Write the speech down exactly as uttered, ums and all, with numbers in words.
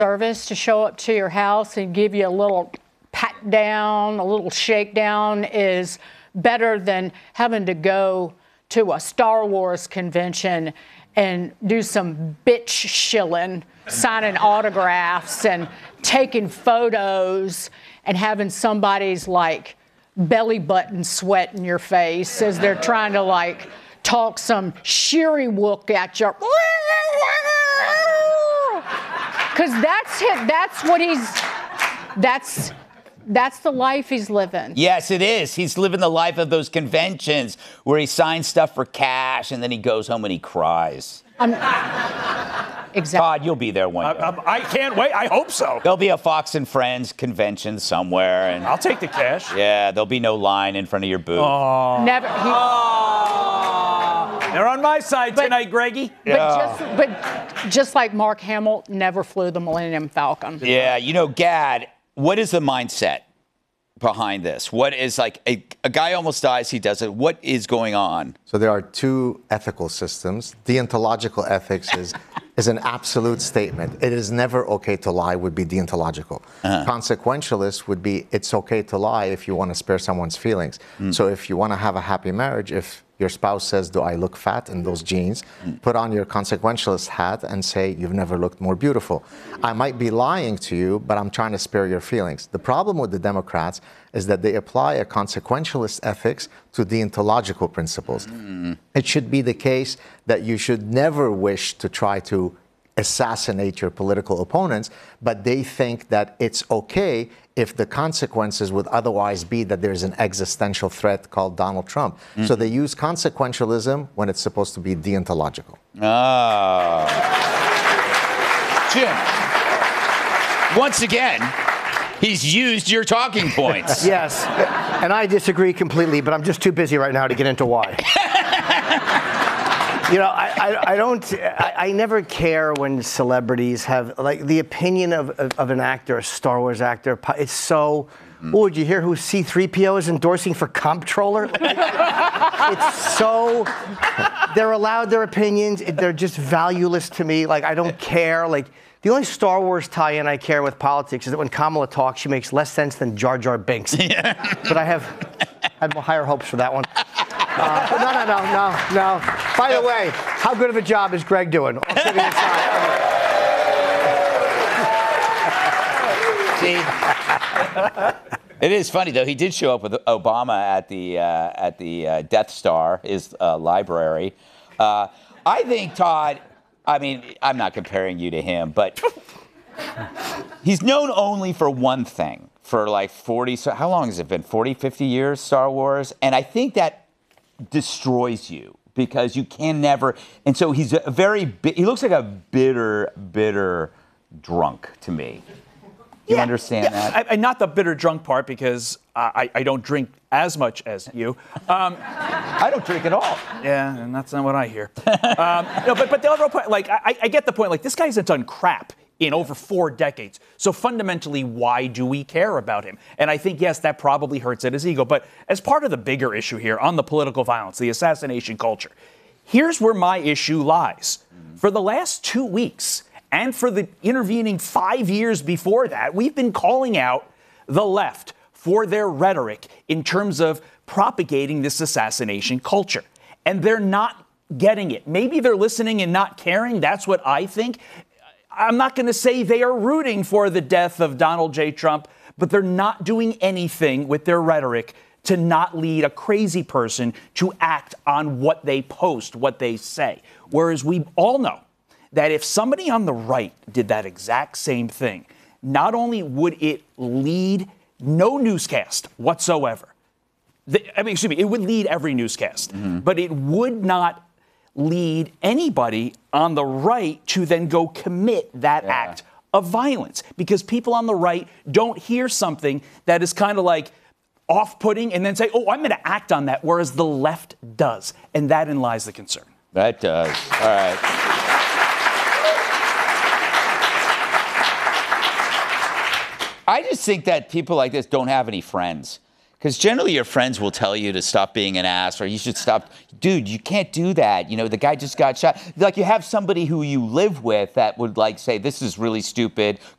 service to show up to your house and give you a little pat down, a little shakedown is better than having to go to a Star Wars convention and do some bitch shilling, signing autographs and taking photos and having somebody's like belly button sweat in your face as they're trying to like talk some shiri-wook at you. Because that's it. That's what he's, that's, that's the life he's living. Yes, it is. He's living the life of those conventions where he signs stuff for cash and then he goes home and he cries. Um, exactly. Todd, you'll be there one day. I, I, I can't wait. I hope so. There'll be a Fox and Friends convention somewhere. And I'll take the cash. yeah, there'll be no line in front of your booth. Oh. Never. He, oh. They're on my side but, tonight, Greggy. But, yeah. just, but just like Mark Hamill never flew the Millennium Falcon. Yeah, you know, Gad, what is the mindset behind this? What is like a, a guy almost dies, he does it. What is going on? So there are two ethical systems. Deontological ethics is is an absolute statement. It is never okay to lie would be deontological. Uh-huh. Consequentialist would be it's okay to lie if you want to spare someone's feelings. Mm. So if you want to have a happy marriage, if your spouse says, do I look fat in those jeans? Mm. Put on your consequentialist hat and say, you've never looked more beautiful. I might be lying to you, but I'm trying to spare your feelings. The problem with the Democrats is that they apply a consequentialist ethics to deontological principles. Mm. It should be the case that you should never wish to try to assassinate your political opponents, but they think that it's okay if the consequences would otherwise be that there's an existential threat called Donald Trump. Mm-hmm. So they use consequentialism when it's supposed to be deontological. Oh. Jim, once again, he's used your talking points. Yes, and I disagree completely, but I'm just too busy right now to get into why. You know, I, I, I don't, I, I never care when celebrities have, like, the opinion of, of, of an actor, a Star Wars actor, it's so, mm. oh, did you hear who C three P O is endorsing for comptroller? It's so, they're allowed their opinions, they're just valueless to me, like, I don't care, like, the only Star Wars tie-in I care with politics is that when Kamala talks, she makes less sense than Jar Jar Binks. Yeah. But I have had higher hopes for that one. Uh, no, no, no, no, no. By the way, how good of a job is Greg doing? All kidding aside. See, it is funny though. He did show up with Obama at the uh, at the uh, Death Star, his uh, library. Uh, I think Todd. I mean, I'm not comparing you to him, but he's known only for one thing for like forty. So how long has it been? forty, fifty years, Star Wars, and I think that destroys you because you can never. And so he's a very. He looks like a bitter, bitter drunk to me. You yeah, understand yeah. that? I, I, not the bitter drunk part because I, I don't drink as much as you. Um, I don't drink at all. Yeah, and that's not what I hear. um, no, but but the overall point, like I, I get the point. Like this guy hasn't done crap in over four decades. So fundamentally, why do we care about him? And I think, yes, that probably hurts at his ego. But as part of the bigger issue here on the political violence, the assassination culture, here's where my issue lies. Mm-hmm. For the last two weeks and for the intervening five years before that, we've been calling out the left for their rhetoric in terms of propagating this assassination culture. And they're not getting it. Maybe they're listening and not caring. That's what I think. I'm not going to say they are rooting for the death of Donald J. Trump, but they're not doing anything with their rhetoric to not lead a crazy person to act on what they post, what they say. Whereas we all know that if somebody on the right did that exact same thing, not only would it lead no newscast whatsoever, the, I mean, excuse me, it would lead every newscast, mm-hmm. but it would not lead anybody on the right to then go commit that yeah. act of violence, because people on the right don't hear something that is kind of like off-putting and then say, oh, I'm going to act on that, whereas the left does. And therein lies the concern. That does. All right. I just think that people like this don't have any friends. Because generally your friends will tell you to stop being an ass or you should stop. Dude, you can't do that. You know, the guy just got shot. Like you have somebody who you live with that would like say, this is really stupid.